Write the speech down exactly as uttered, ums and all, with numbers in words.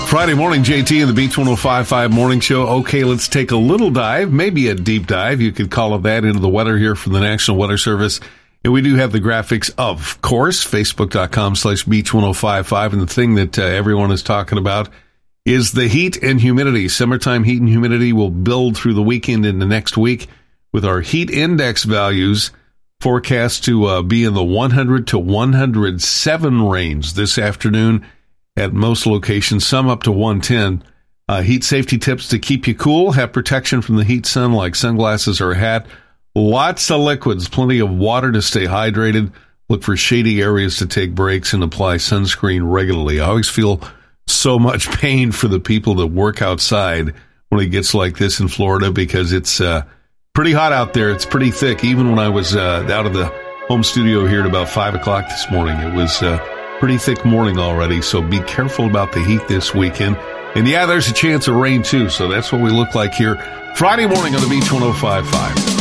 Friday morning, J T and the Beach one oh five point five Morning Show. Okay, let's take a little dive, maybe a deep dive. You could call it that, into the weather here from the National Weather Service. And we do have the graphics, of course, facebook.com slash beach 1055. And the thing that uh, everyone is talking about is the heat and humidity. Summertime heat and humidity will build through the weekend into next week, with our heat index values forecast to uh, be in the one hundred to one hundred seven range this afternoon at most locations, some up to one ten. Uh, heat safety tips to keep you cool: have protection from the heat sun like sunglasses or a hat. Lots of liquids, plenty of water to stay hydrated. Look for shady areas to take breaks and apply sunscreen regularly. I always feel so much pain for the people that work outside when it gets like this in Florida, because it's uh, pretty hot out there. It's pretty thick. Even when I was uh, out of the home studio here at about five o'clock this morning, it was uh, pretty thick morning already, so be careful about the heat this weekend. And yeah, there's a chance of rain too, so that's what we look like here Friday morning on the Beach one oh five point five.